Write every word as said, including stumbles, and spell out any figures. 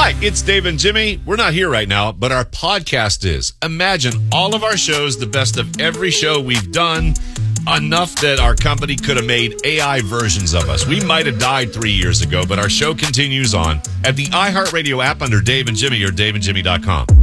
Hi, it's Dave and Jimmy. We're not here right now, but our podcast is. Imagine all of our shows, the best of every show we've done, enough that our company could have made A I versions of us. We might have died three years ago, but our show continues on at the iHeartRadio app under Dave and Jimmy or dave and jimmy dot com.